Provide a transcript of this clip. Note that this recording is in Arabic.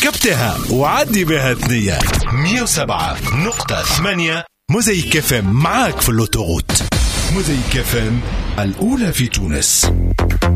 ركبتها وعدي بها ثنية. 107.8 موزايك اف ام معاك في اللوتوغوت. موزايك اف ام الأولى في تونس.